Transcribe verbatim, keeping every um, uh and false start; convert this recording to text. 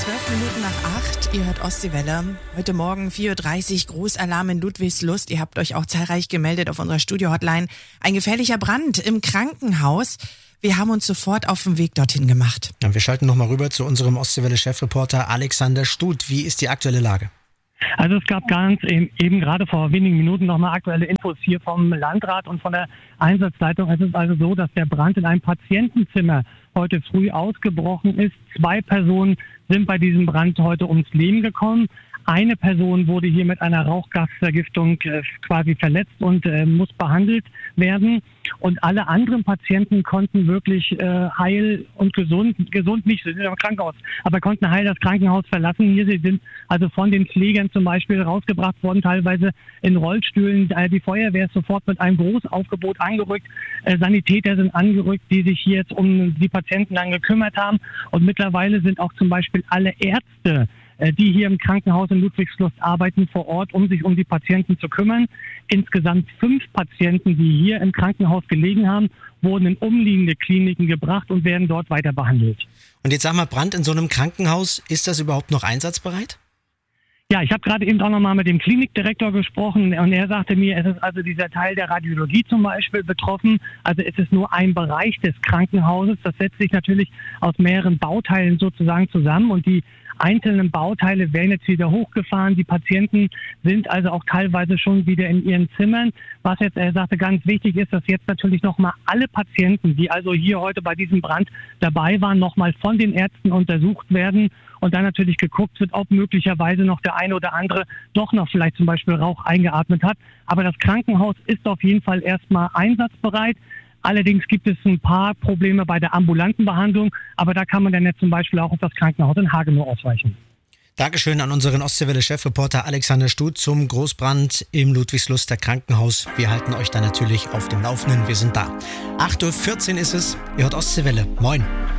Zwölf Minuten nach acht, ihr hört Ostseewelle. Heute Morgen vier Uhr dreißig, Großalarm in Ludwigslust. Ihr habt euch auch zahlreich gemeldet auf unserer Studio-Hotline. Ein gefährlicher Brand im Krankenhaus. Wir haben uns sofort auf den Weg dorthin gemacht. Ja, wir schalten nochmal rüber zu unserem Ostseewelle-Chefreporter Alexander Stut. Wie ist die aktuelle Lage? Also es gab ganz eben, eben gerade vor wenigen Minuten nochmal aktuelle Infos hier vom Landrat und von der Einsatzleitung. Es ist also so, dass der Brand in einem Patientenzimmer heute früh ausgebrochen ist. Zwei Personen sind bei diesem Brand heute ums Leben gekommen. Eine Person wurde hier mit einer Rauchgasvergiftung äh, quasi verletzt und äh, muss behandelt werden. Und alle anderen Patienten konnten wirklich äh, heil und gesund, gesund nicht, sie sind im Krankenhaus, aber konnten heil das Krankenhaus verlassen. Hier sie sind also von den Pflegern zum Beispiel rausgebracht worden, teilweise in Rollstühlen. Äh, die Feuerwehr ist sofort mit einem Großaufgebot angerückt. Äh, Sanitäter sind angerückt, die sich hier jetzt um die Patienten dann gekümmert haben. Und mittlerweile sind auch zum Beispiel alle Ärzte, die hier im Krankenhaus in Ludwigslust arbeiten, vor Ort, um sich um die Patienten zu kümmern. Insgesamt fünf Patienten, die hier im Krankenhaus gelegen haben, wurden in umliegende Kliniken gebracht und werden dort weiter behandelt. Und jetzt sag mal, Brand in so einem Krankenhaus, ist das überhaupt noch einsatzbereit? Ja, ich habe gerade eben auch nochmal mit dem Klinikdirektor gesprochen und er sagte mir, es ist also dieser Teil der Radiologie zum Beispiel betroffen. Also es ist nur ein Bereich des Krankenhauses. Das setzt sich natürlich aus mehreren Bauteilen sozusagen zusammen und die einzelnen Bauteile werden jetzt wieder hochgefahren. Die Patienten sind also auch teilweise schon wieder in ihren Zimmern. Was jetzt, er sagte, ganz wichtig ist, dass jetzt natürlich nochmal alle Patienten, die also hier heute bei diesem Brand dabei waren, nochmal von den Ärzten untersucht werden und dann natürlich geguckt wird, ob möglicherweise noch der eine oder andere doch noch vielleicht zum Beispiel Rauch eingeatmet hat. Aber das Krankenhaus ist auf jeden Fall erstmal einsatzbereit. Allerdings gibt es ein paar Probleme bei der ambulanten Behandlung, aber da kann man dann jetzt zum Beispiel auch auf das Krankenhaus in Hagenow ausweichen. Dankeschön an unseren Ostseewelle-Chefreporter Alexander Stut zum Großbrand im Ludwigsluster Krankenhaus. Wir halten euch da natürlich auf dem Laufenden. Wir sind da. acht Uhr vierzehn ist es. Ihr hört Ostseewelle. Moin.